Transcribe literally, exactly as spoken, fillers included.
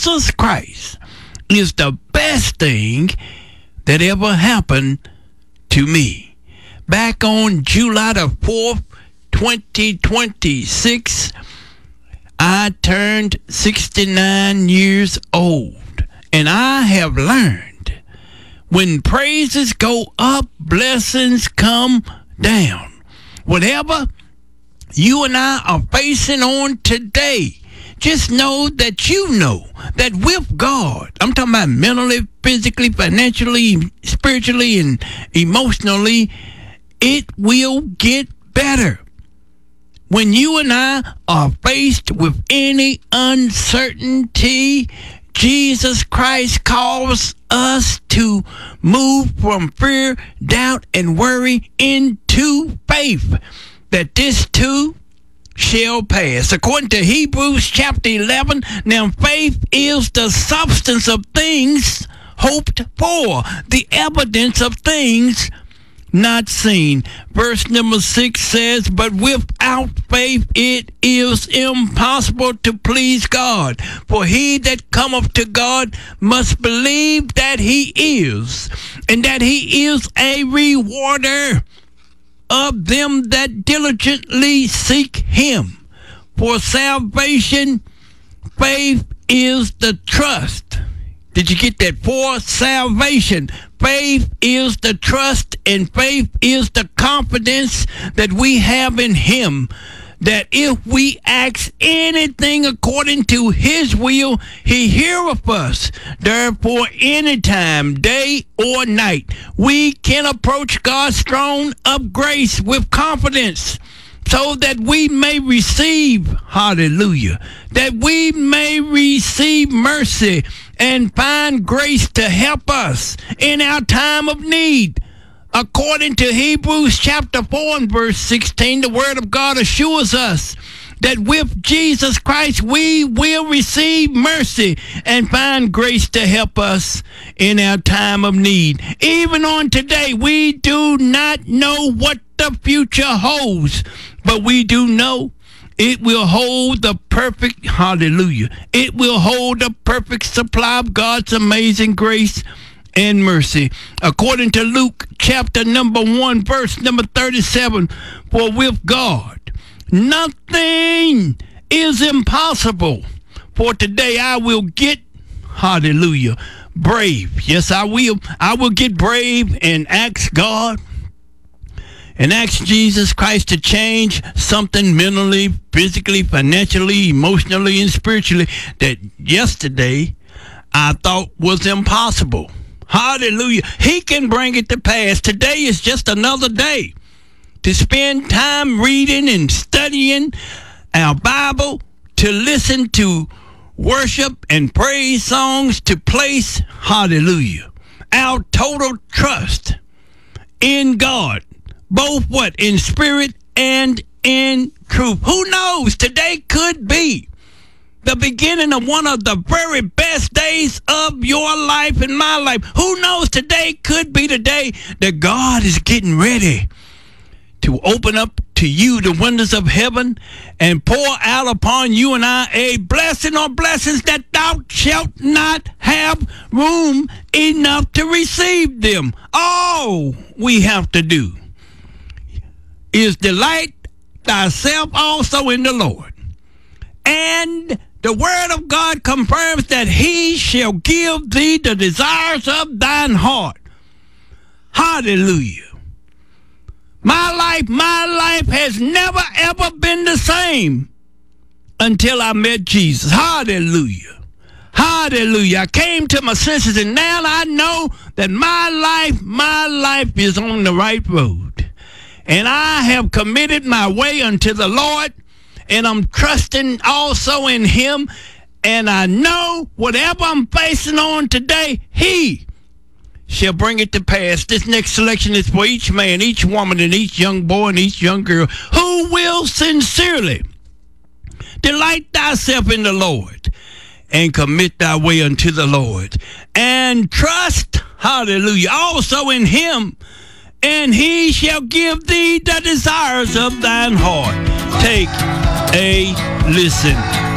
Jesus Christ is the best thing that ever happened to me. Back on July the fourth, twenty twenty-six, I turned sixty-nine years old, and I have learned when praises go up, blessings come down. Whatever you and I are facing on today, just know that you know that with God, I'm talking about mentally, physically, financially, spiritually, and emotionally, it will get better. When you and I are faced with any uncertainty, Jesus Christ calls us to move from fear, doubt, and worry into faith, that this too shall pass. According to Hebrews chapter eleven, now faith is the substance of things hoped for, the evidence of things not seen. Verse number six says, but without faith it is impossible to please God. For he that cometh to God must believe that he is, and that he is a rewarder of them that diligently seek him. For salvation, faith is the trust. Did you get that? For salvation, faith is the trust, and faith is the confidence that we have in him, that if we ask anything according to his will, he heareth us. Therefore, anytime, day or night, we can approach God's throne of grace with confidence, so that we may receive, hallelujah, that we may receive mercy and find grace to help us in our time of need. According to Hebrews chapter four and verse sixteen, the word of God assures us that with Jesus Christ we will receive mercy and find grace to help us in our time of need. Even on today, we do not know what the future holds, but we do know it will hold the perfect, hallelujah, it will hold the perfect supply of God's amazing grace and mercy. According to Luke chapter number one, verse number thirty-seven, for with God nothing is impossible. For today I will get, hallelujah, brave. Yes, I will. I will get brave and ask God and ask Jesus Christ to change something mentally, physically, financially, emotionally, and spiritually that yesterday I thought was impossible. Hallelujah. He can bring it to pass. Today is just another day to spend time reading and studying our Bible, to listen to worship and praise songs, to place, hallelujah, our total trust in God, both what? In spirit and in truth. Who knows? Today could be the beginning of one of the very best days of your life and my life. Who knows? Today could be the day that God is getting ready to open up to you the windows of heaven and pour out upon you and I a blessing or blessings that thou shalt not have room enough to receive them. All we have to do is delight thyself also in the Lord. And the word of God confirms that he shall give thee the desires of thine heart. Hallelujah. My life, my life has never ever been the same until I met Jesus. Hallelujah. Hallelujah. I came to my senses, and now I know that my life, my life is on the right road. And I have committed my way unto the Lord, and I'm trusting also in him. And I know whatever I'm facing on today, he shall bring it to pass. This next selection is for each man, each woman, and each young boy and each young girl who will sincerely delight thyself in the Lord and commit thy way unto the Lord and trust, hallelujah, also in him, and he shall give thee the desires of thine heart. Take a listen.